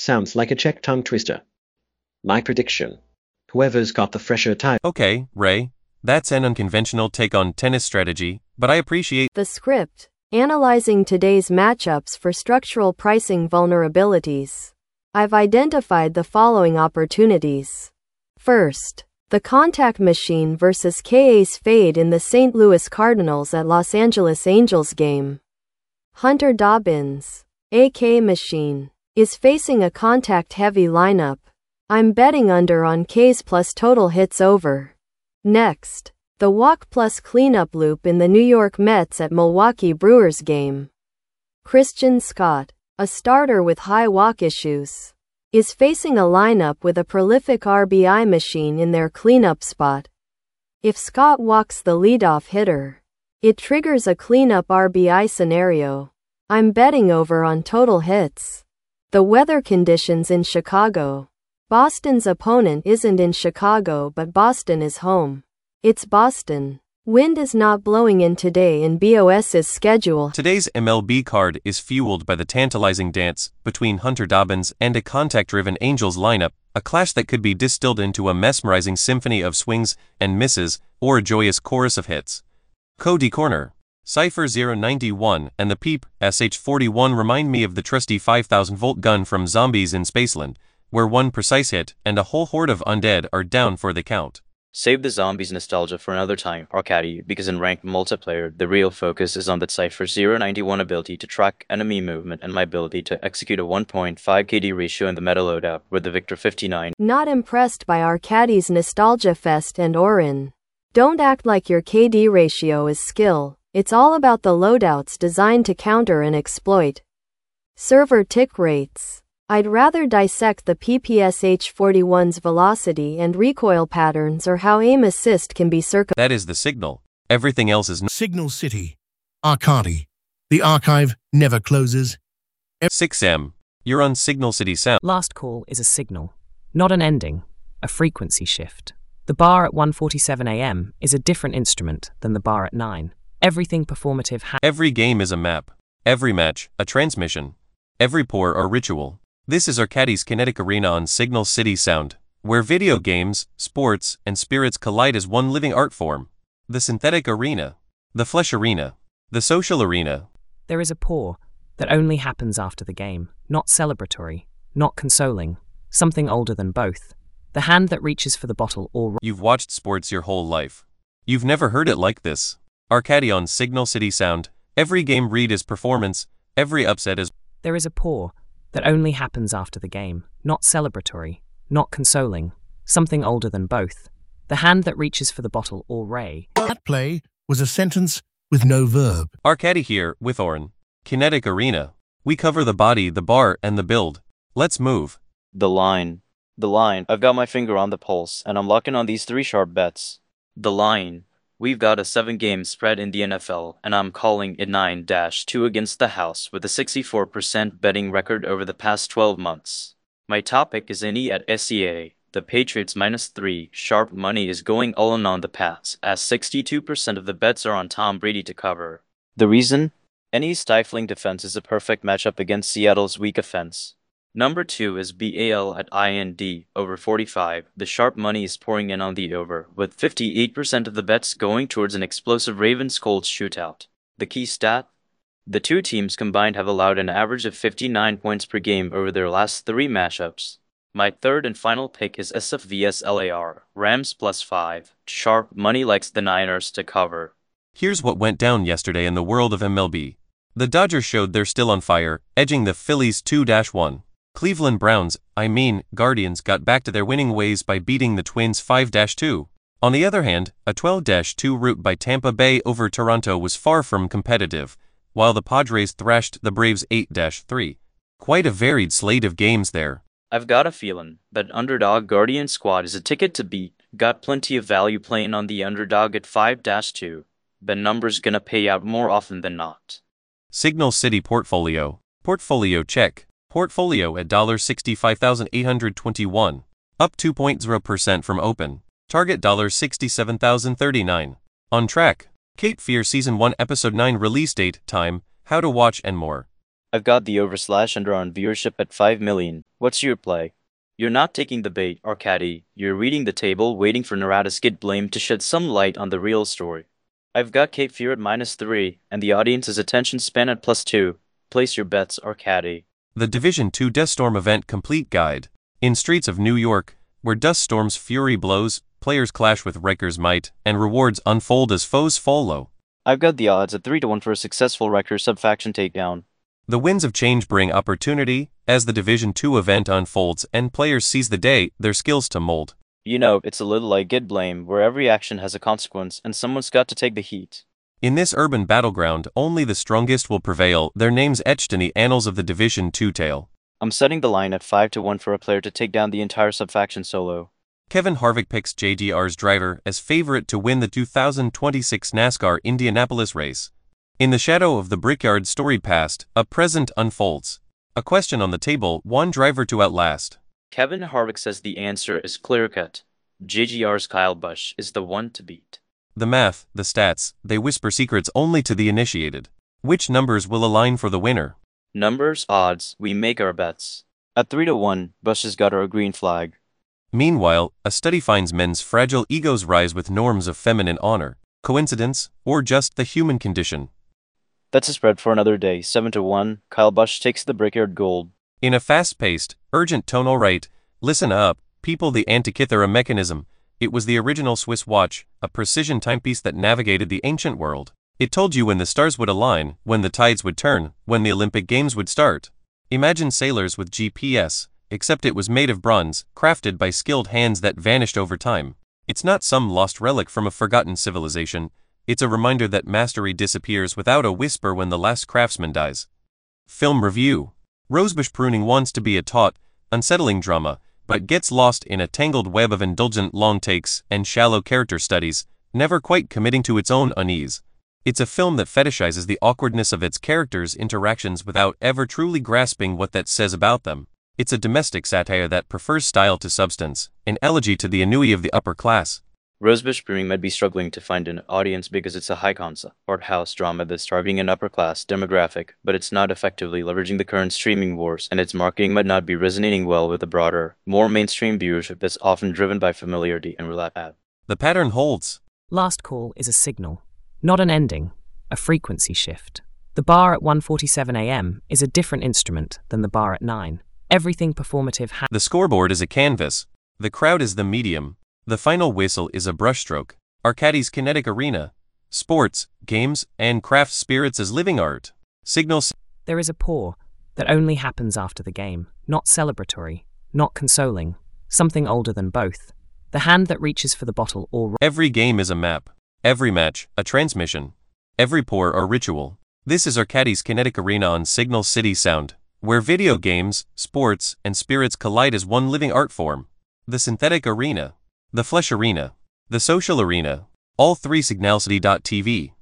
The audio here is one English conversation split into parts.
Sounds like a Czech tongue twister. My prediction. Whoever's got the fresher tire. Okay, Ray. That's an unconventional take on tennis strategy, but I appreciate the script. Analyzing today's matchups for structural pricing vulnerabilities. I've identified the following opportunities. First, the contact machine versus K-Ace fade in the St. Louis Cardinals at Los Angeles Angels game. Hunter Dobbins, AK Machine, is facing a contact-heavy lineup. I'm betting under on K's plus total hits over. Next, the walk plus cleanup loop in the New York Mets at Milwaukee Brewers game. Christian Scott, a starter with high walk issues, is facing a lineup with a prolific RBI machine in their cleanup spot. If Scott walks the leadoff hitter, it triggers a cleanup RBI scenario. I'm betting over on total hits. The weather conditions in Chicago. Boston's opponent isn't in Chicago, but Boston is home. It's Boston. Wind is not blowing in today in BOS's schedule. Today's MLB card is fueled by the tantalizing dance between Hunter Dobbins and a contact-driven Angels lineup, a clash that could be distilled into a mesmerizing symphony of swings and misses or a joyous chorus of hits. Cody Corner, Cypher 091 and the Peep SH41 remind me of the trusty 5,000-volt gun from Zombies in Spaceland, where one precise hit and a whole horde of undead are down for the count. Save the Zombies nostalgia for another time, Arcady, because in ranked multiplayer, the real focus is on the Cypher 091 ability to track enemy movement and my ability to execute a 1.5 KD ratio in the meta loadout with the Victor 59. Not impressed by Arcady's Nostalgia Fest and Orin. Don't act like your KD ratio is skill. It's all about the loadouts designed to counter and exploit server tick rates. I'd rather dissect the PPSH-41's velocity and recoil patterns or how aim assist can be That is the signal. Everything else is Signal City. Arcady. The archive never closes. 6M. You're on Signal City Sound. Last call is a signal, not an ending, a frequency shift. The bar at 1:47 a.m. is a different instrument than the bar at 9. Everything performative Every game is a map. Every match, a transmission. Every pour, a ritual. This is Arcady's Kinetic Arena on Signal City Sound, where video games, sports, and spirits collide as one living art form. The synthetic arena, the flesh arena, the social arena. There is a pour that only happens after the game, not celebratory, not consoling, something older than both. The hand that reaches for the bottle or... You've watched sports your whole life. You've never heard it like this. Arcady on Signal City Sound, every game read is performance, every upset is... There is a pour that only happens after the game, not celebratory, not consoling, something older than both. The hand that reaches for the bottle or Ray. That play was a sentence with no verb. Arcady here with Orin. Kinetic Arena. We cover the body, the bar, and the build. Let's move. The line. I've got my finger on the pulse, and I'm locking on these 3 sharp bets. The line. We've got a 7-game spread in the NFL, and I'm calling it 9-2 against the house with a 64% betting record over the past 12 months. My top pick is NE at SEA. The Patriots -3 sharp money is going all in on the pass, as 62% of the bets are on Tom Brady to cover. The reason? NE's stifling defense is a perfect matchup against Seattle's weak offense. Number 2 is BAL at IND, over 45. The sharp money is pouring in on the over, with 58% of the bets going towards an explosive Ravens-Colts shootout. The key stat? The two teams combined have allowed an average of 59 points per game over their last 3 matchups. My third and final pick is SF vs LAR, Rams +5. Sharp money likes the Niners to cover. Here's what went down yesterday in the world of MLB. The Dodgers showed they're still on fire, edging the Phillies 2-1. Cleveland Browns, Guardians got back to their winning ways by beating the Twins 5-2. On the other hand, a 12-2 rout by Tampa Bay over Toronto was far from competitive, while the Padres thrashed the Braves 8-3. Quite a varied slate of games there. I've got a feeling that underdog Guardian squad is a ticket to beat. Got plenty of value playing on the underdog at 5-2, but numbers gonna pay out more often than not. Signal City Portfolio. Portfolio check. Portfolio at $65,821, up 2.0% from open. Target $67,039. On track. Cape Fear Season 1 Episode 9 release date, time, how to watch and more. I've got the over/under on viewership at 5 million. What's your play? You're not taking the bait, Arcady. You're reading the table, waiting for Narada Skid Blame to shed some light on the real story. I've got Cape Fear at -3, and the audience's attention span at +2. Place your bets, Arcady. The Division II Dust Storm Event Complete Guide. In streets of New York, where Dust Storm's fury blows, players clash with Riker's might, and rewards unfold as foes fall low. I've got the odds at 3-1 for a successful Riker sub-faction takedown. The winds of change bring opportunity, as the Division II event unfolds and players seize the day, their skills to mold. You know, it's a little like Get Blame, where every action has a consequence and someone's got to take the heat. In this urban battleground, only the strongest will prevail, their names etched in the annals of the Division II tale. I'm setting the line at 5-1 for a player to take down the entire sub-faction solo. Kevin Harvick picks JGR's driver as favorite to win the 2026 NASCAR Indianapolis race. In the shadow of the Brickyard storied past, a present unfolds. A question on the table, one driver to outlast. Kevin Harvick says the answer is clear-cut. JGR's Kyle Busch is the one to beat. The math, the stats, they whisper secrets only to the initiated. Which numbers will align for the winner? Numbers, odds, we make our bets. At 3-1, Busch has got our green flag. Meanwhile, a study finds men's fragile egos rise with norms of feminine honor. Coincidence, or just the human condition? That's a spread for another day. 7-1, Kyle Busch takes the Brickyard gold. In a fast-paced, urgent tone, alright, listen up, people, the Antikythera mechanism. It was the original Swiss watch, a precision timepiece that navigated the ancient world. It told you when the stars would align, when the tides would turn, when the Olympic Games would start. Imagine sailors with GPS, except it was made of bronze, crafted by skilled hands that vanished over time. It's not some lost relic from a forgotten civilization. It's a reminder that mastery disappears without a whisper when the last craftsman dies. Film review. Rosebush Pruning wants to be a taut, unsettling drama, but gets lost in a tangled web of indulgent long takes and shallow character studies, never quite committing to its own unease. It's a film that fetishizes the awkwardness of its characters' interactions without ever truly grasping what that says about them. It's a domestic satire that prefers style to substance, an elegy to the ennui of the upper class. Rosebush Brewing might be struggling to find an audience because it's a high-concept, art house drama that's targeting an upper-class demographic, but it's not effectively leveraging the current streaming wars, and its marketing might not be resonating well with the broader, more mainstream viewership that's often driven by familiarity and roulette ad. The pattern holds. Last Call is a signal, not an ending, a frequency shift. The bar at 1:47 a.m. is a different instrument than the bar at 9. Everything performative The scoreboard is a canvas. The crowd is the medium. The final whistle is a brushstroke. Arcady's kinetic arena. Sports, games, and craft spirits as living art. Signals. There is a pour that only happens after the game, not celebratory, not consoling, something older than both. The hand that reaches for the bottle or... Every game is a map. Every match, a transmission. Every pour, a ritual. This is Arcady's kinetic arena on Signal City Sound, where video games, sports, and spirits collide as one living art form. The synthetic arena. The flesh arena. The social arena. All three signalcity.tv.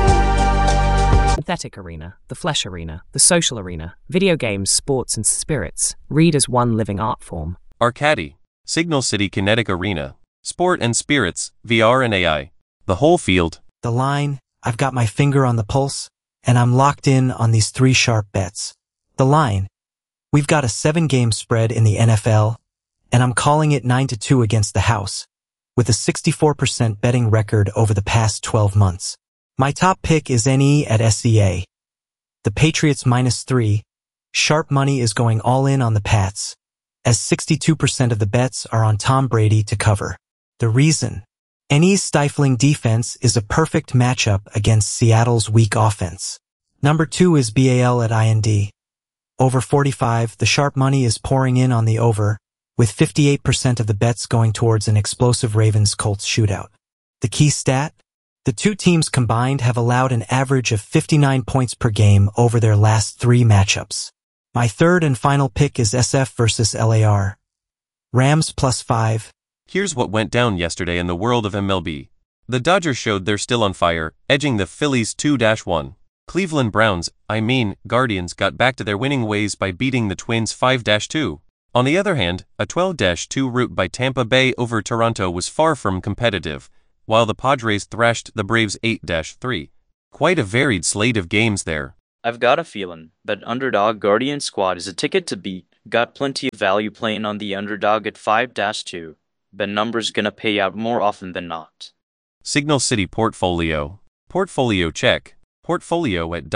Synthetic arena, the flesh arena, the social arena, video games, sports, and spirits, read as one living art form. Arcady. Signal City Kinetic Arena. Sport and spirits, VR and AI. The whole field. The line, I've got my finger on the pulse, and I'm locked in on these 3 sharp bets. The line, we've got a 7-game spread in the NFL, and I'm calling it 9-2 against the house, with a 64% betting record over the past 12 months. My top pick is NE at SCA. The Patriots -3. Sharp money is going all in on the Pats, as 62% of the bets are on Tom Brady to cover. The reason? NE's stifling defense is a perfect matchup against Seattle's weak offense. Number 2 is BAL at IND. Over 45, the sharp money is pouring in on the over, with 58% of the bets going towards an explosive Ravens-Colts shootout. The key stat? The two teams combined have allowed an average of 59 points per game over their last 3 matchups. My third and final pick is SF versus LAR. Rams +5. Here's what went down yesterday in the world of MLB. The Dodgers showed they're still on fire, edging the Phillies 2-1. Cleveland Browns, Guardians got back to their winning ways by beating the Twins 5-2. On the other hand, a 12-2 rout by Tampa Bay over Toronto was far from competitive, while the Padres thrashed the Braves 8-3. Quite a varied slate of games there. I've got a feeling that underdog Guardian Squad is a ticket to beat. Got plenty of value playing on the underdog at 5-2, but numbers gonna pay out more often than not. Signal City Portfolio. Portfolio check. Portfolio at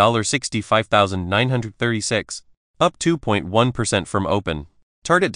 $65,936. Up 2.1% from open. Target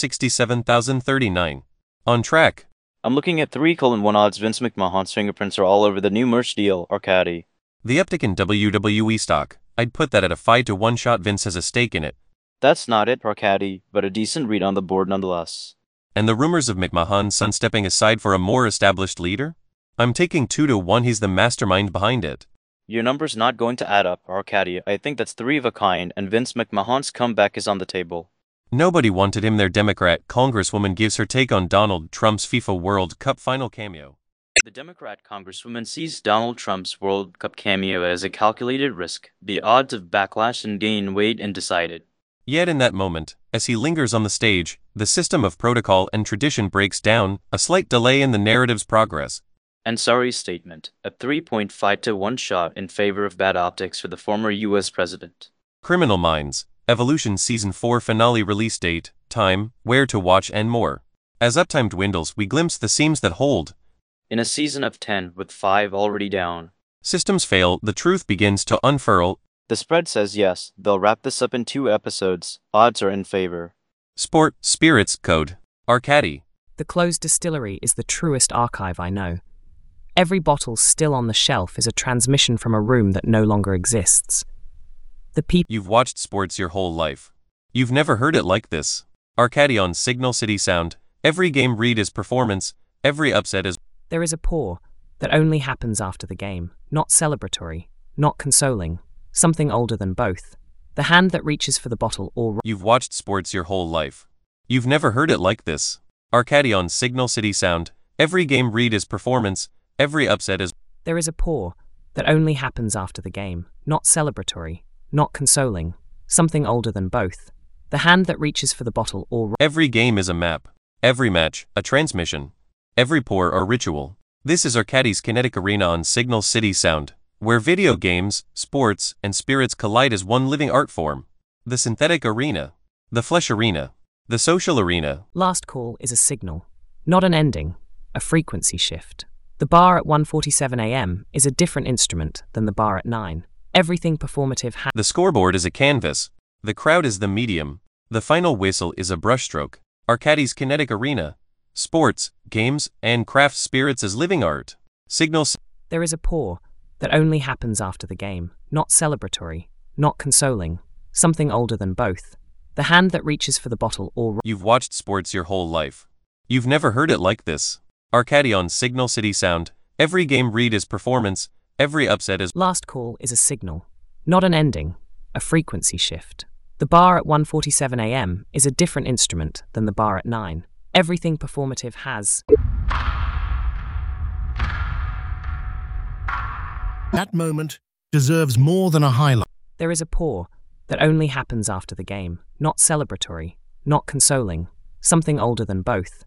$67,039. On track. I'm looking at 3:1 odds. Vince McMahon's fingerprints are all over the new merch deal, Arcady. The uptick in WWE stock. I'd put that at a 5-1 shot. Vince has a stake in it. That's not it, Arcady, but a decent read on the board nonetheless. And the rumors of McMahon's son stepping aside for a more established leader? I'm taking 2-1. He's the mastermind behind it. Your number's not going to add up, Arcady. I think that's 3 of a kind, and Vince McMahon's comeback is on the table. Nobody wanted him. Their Democrat congresswoman gives her take on Donald Trump's FIFA World Cup final cameo. The Democrat congresswoman sees Donald Trump's World Cup cameo as a calculated risk. The odds of backlash and gain weighed and decided. Yet in that moment, as he lingers on the stage, the system of protocol and tradition breaks down, a slight delay in the narrative's progress. And sorry's statement, a 3.5-1 shot in favor of bad optics for the former U.S. president. Criminal Minds, Evolution Season 4 finale release date, time, where to watch and more. As uptime dwindles, we glimpse the seams that hold. In a season of 10 with 5 already down. Systems fail, the truth begins to unfurl. The spread says yes, they'll wrap this up in 2 episodes. Odds are in favor. Sport, Spirits, Code. Arcady. The closed distillery is the truest archive I know. Every bottle still on the shelf is a transmission from a room that no longer exists. The people. You've watched sports your whole life. You've never heard it like this. Arcady on Signal City Sound. Every game read is performance, every upset is. There is a pour that only happens after the game, not celebratory, not consoling, something older than both. The hand that reaches for the bottle or. You've watched sports your whole life. You've never heard it like this. Arcady on Signal City Sound. Every game read is performance, every upset is. There is a pour that only happens after the game, not celebratory, not consoling, something older than both. The hand that reaches for the bottle or. Every game is a map. Every match, a transmission. Every pour or ritual. This is Arcady's Kinetic Arena on Signal City Sound, where video games, sports, and spirits collide as one living art form. The synthetic arena. The flesh arena. The social arena. Last call is a signal, not an ending, a frequency shift. The bar at 1:47 a.m. is a different instrument than the bar at 9. Everything performative The scoreboard is a canvas. The crowd is the medium. The final whistle is a brushstroke. Arcady's Kinetic Arena. Sports, games, and craft spirits as living art. Signal. There is a pour that only happens after the game, not celebratory, not consoling, something older than both. The hand that reaches for the bottle or. You've watched sports your whole life. You've never heard it like this. Arcady on Signal City Sound. Every game read is performance, every upset is. Last call is a signal, not an ending, a frequency shift. The bar at 1:47 a.m. is a different instrument than the bar at 9. Everything performative has. That moment deserves more than a highlight. There is a pour that only happens after the game, not celebratory, not consoling, something older than both.